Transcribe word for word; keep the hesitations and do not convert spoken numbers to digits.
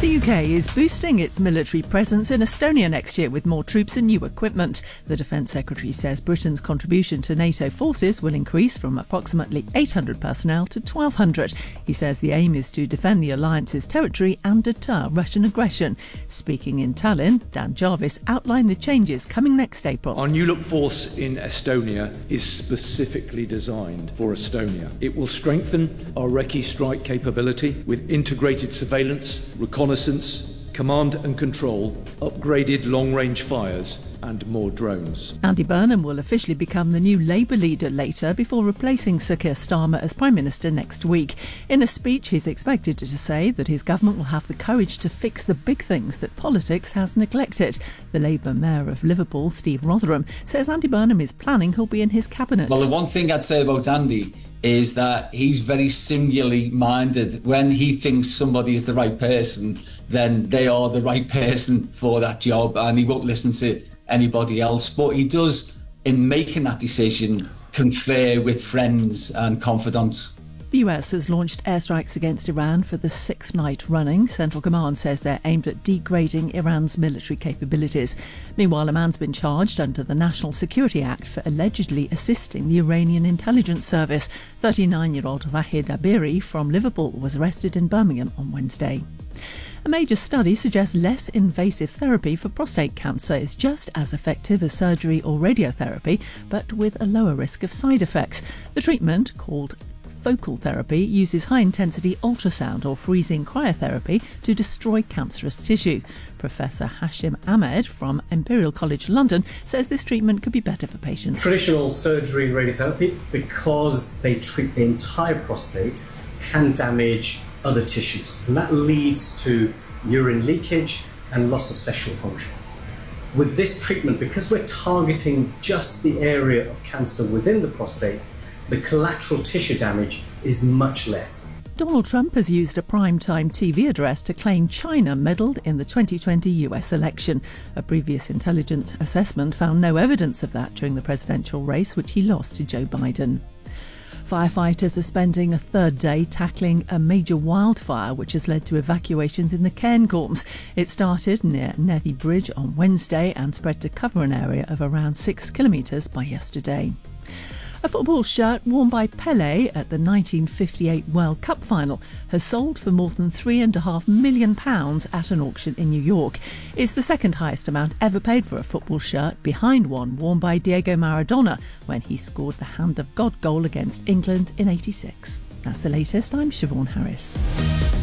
The U K is boosting its military presence in Estonia next year with more troops and new equipment. The Defence Secretary says Britain's contribution to NATO forces will increase from approximately eight hundred personnel to twelve hundred. He says the aim is to defend the alliance's territory and deter Russian aggression. Speaking in Tallinn, Dan Jarvis outlined the changes coming next April. Our new look force in Estonia is specifically designed for Estonia. It will strengthen our Recce strike capability with integrated surveillance, reconnaissance, command and control, upgraded long-range fires and more drones. Andy Burnham will officially become the new Labour leader later before replacing Sir Keir Starmer as Prime Minister next week. In a speech, he's expected to say that his government will have the courage to fix the big things that politics has neglected. The Labour Mayor of Liverpool, Steve Rotherham, says Andy Burnham is planning he'll be in his cabinet. Well, the one thing I'd say about Andy is that he's very singularly minded. When he thinks somebody is the right person, then they are the right person for that job, and he won't listen to anybody else. But he does, in making that decision, confer with friends and confidants. The U S has launched airstrikes against Iran for the sixth night running. Central Command says they're aimed at degrading Iran's military capabilities. Meanwhile, a man's been charged under the National Security Act for allegedly assisting the Iranian intelligence service. thirty-nine-year-old Vahid Abiri from Liverpool was arrested in Birmingham on Wednesday. A major study suggests less invasive therapy for prostate cancer is just as effective as surgery or radiotherapy, but with a lower risk of side effects. The treatment, called focal therapy, uses high-intensity ultrasound or freezing cryotherapy to destroy cancerous tissue. Professor Hashim Ahmed from Imperial College London says this treatment could be better for patients. Traditional surgery and radiotherapy, because they treat the entire prostate, can damage other tissues, and that leads to urine leakage and loss of sexual function. With this treatment, because we're targeting just the area of cancer within the prostate, the collateral tissue damage is much less. Donald Trump has used a primetime T V address to claim China meddled in the twenty twenty U S election. A previous intelligence assessment found no evidence of that during the presidential race, which he lost to Joe Biden. Firefighters are spending a third day tackling a major wildfire which has led to evacuations in the Cairngorms. It started near Nethy Bridge on Wednesday and spread to cover an area of around six kilometres by yesterday. A football shirt worn by Pelé at the nineteen fifty-eight World Cup final has sold for more than three and a half million pounds at an auction in New York. It's the second highest amount ever paid for a football shirt, behind one worn by Diego Maradona when he scored the Hand of God goal against England in eighty-six. That's the latest. I'm Siobhan Harris.